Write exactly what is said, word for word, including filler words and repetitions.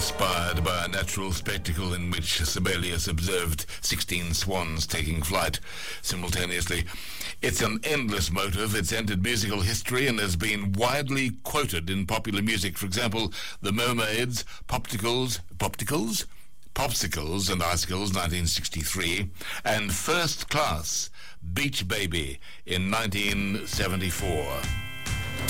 inspired by a natural spectacle in which Sibelius observed sixteen swans taking flight simultaneously. It's an endless motive. It's entered musical history and has been widely quoted in popular music. For example, The Mermaids, Popsicles, Popsicles? Popsicles and Icicles, nineteen sixty-three, and First Class, Beach Baby in nineteen seventy-four.